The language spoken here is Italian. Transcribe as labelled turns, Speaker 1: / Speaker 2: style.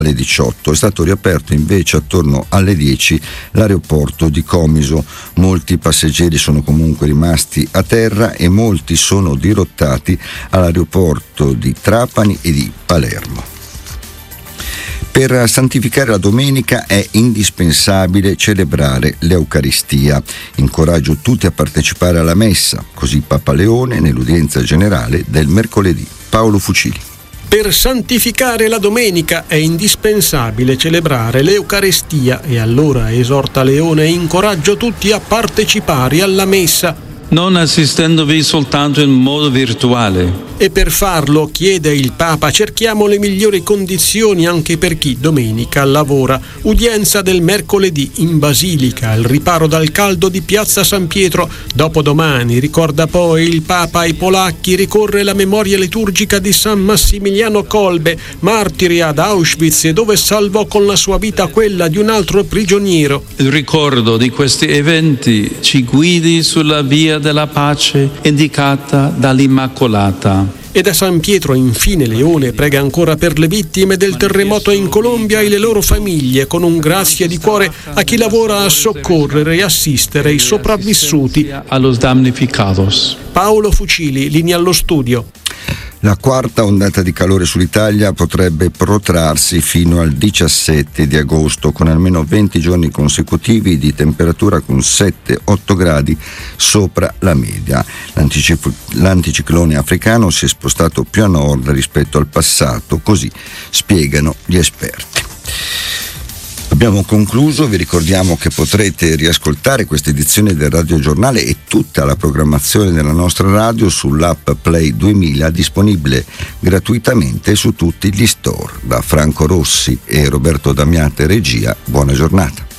Speaker 1: alle 18. È stato riaperto invece attorno alle 10 l'aeroporto di Comiso. Molti passeggeri sono comunque rimasti a terra e molti sono dirottati all'aeroporto di Trapani e di Palermo. Per santificare la domenica è indispensabile celebrare l'Eucaristia. Incoraggio tutti a partecipare alla messa, così Papa Leone nell'udienza generale del mercoledì. Paolo Fucili.
Speaker 2: Per santificare la domenica è indispensabile celebrare l'Eucaristia e allora esorta Leone e incoraggio tutti a partecipare alla messa,
Speaker 3: non assistendovi soltanto in modo virtuale.
Speaker 2: E per farlo, chiede il Papa, cerchiamo le migliori condizioni anche per chi domenica lavora. Udienza del mercoledì in Basilica, al riparo dal caldo di Piazza San Pietro. Dopodomani, ricorda poi il Papa ai polacchi, ricorre la memoria liturgica di San Massimiliano Kolbe, martire ad Auschwitz, dove salvò con la sua vita quella di un altro prigioniero.
Speaker 3: Il ricordo di questi eventi ci guidi sulla via della pace indicata dall'Immacolata.
Speaker 2: E da San Pietro infine Leone prega ancora per le vittime del terremoto in Colombia e le loro famiglie, con un grazie di cuore a chi lavora a soccorrere e assistere i sopravvissuti.
Speaker 3: A los damnificados.
Speaker 2: Paolo Fucili, linea allo studio.
Speaker 1: La quarta ondata di calore sull'Italia potrebbe protrarsi fino al 17 di agosto, con almeno 20 giorni consecutivi di temperatura con 7-8 gradi sopra la media. L'anticiclone africano si è spostato più a nord rispetto al passato, così spiegano gli esperti. Abbiamo concluso, vi ricordiamo che potrete riascoltare questa edizione del Radio Giornale e tutta la programmazione della nostra radio sull'app Play 2000, disponibile gratuitamente su tutti gli store. Da Franco Rossi e Roberto Damiate regia, buona giornata.